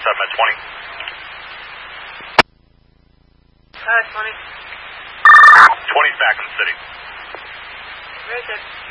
at 20. 20. 20's back in the city. Very good.